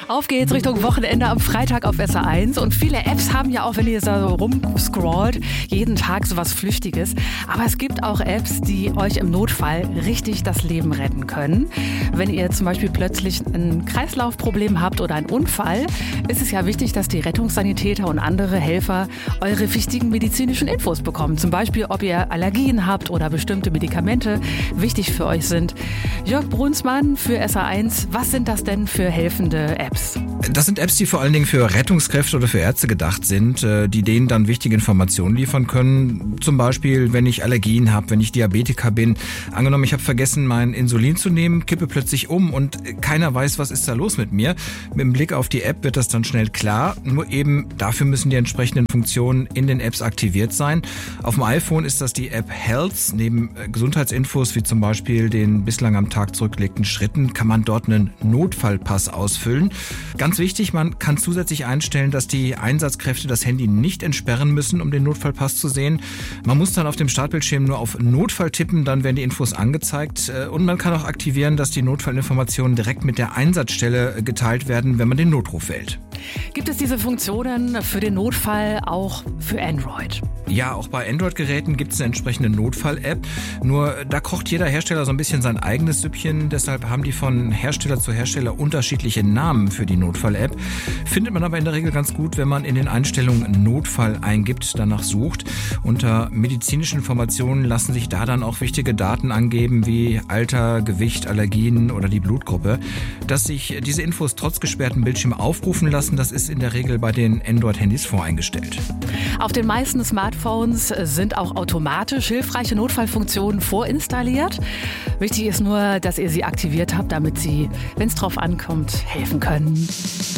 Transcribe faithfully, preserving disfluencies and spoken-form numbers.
Auf geht's Richtung Wochenende am Freitag auf S R eins. Und viele Apps haben ja auch, wenn ihr da so rumscrollt, jeden Tag sowas Flüchtiges. Aber es gibt auch Apps, die euch im Notfall richtig das Leben retten können. Wenn ihr zum Beispiel plötzlich ein Kreislaufproblem habt oder einen Unfall, ist es ja wichtig, dass die Rettungssanitäter und andere Helfer eure wichtigen medizinischen Infos bekommen. Zum Beispiel, ob ihr Allergien habt oder bestimmte Medikamente wichtig für euch sind. Jörg Brunsmann für S R eins, was sind das denn für helfende Apps? Das sind Apps, die vor allen Dingen für Rettungskräfte oder für Ärzte gedacht sind, die denen dann wichtige Informationen liefern können. Zum Beispiel, wenn ich Allergien habe, wenn ich Diabetiker bin. Angenommen, ich habe vergessen, mein Insulin zu nehmen, kippe plötzlich um und keiner weiß, was ist da los mit mir. Mit dem Blick auf die App wird das dann schnell klar. Nur eben dafür müssen die entsprechenden Funktionen in den Apps aktiviert sein. Auf dem iPhone ist das die App Health. Neben Gesundheitsinfos wie zum Beispiel den bislang am Tag zurückgelegten Schritten kann man dort einen Notfallpass ausfüllen. Ganz wichtig, man kann zusätzlich einstellen, dass die Einsatzkräfte das Handy nicht entsperren müssen, um den Notfallpass zu sehen. Man muss dann auf dem Startbildschirm nur auf Notfall tippen, dann werden die Infos angezeigt. Und man kann auch aktivieren, dass die Notfallinformationen direkt mit der Einsatzstelle geteilt werden, wenn man den Notruf wählt. Gibt es diese Funktionen für den Notfall auch für Android? Ja, auch bei Android-Geräten gibt es eine entsprechende Notfall-App. Nur da kocht jeder Hersteller so ein bisschen sein eigenes Süppchen. Deshalb haben die von Hersteller zu Hersteller unterschiedliche Namen für die Notfall-App. Findet man aber in der Regel ganz gut, wenn man in den Einstellungen Notfall eingibt, danach sucht. Unter medizinischen Informationen lassen sich da dann auch wichtige Daten angeben wie Alter, Gewicht, Allergien oder die Blutgruppe. Dass sich diese Infos trotz gesperrten Bildschirm aufrufen lassen, das ist in der Regel bei den Android-Handys voreingestellt. Auf den meisten Smartphones sind auch automatisch hilfreiche Notfallfunktionen vorinstalliert. Wichtig ist nur, dass ihr sie aktiviert habt, damit sie, wenn es drauf ankommt, helfen können.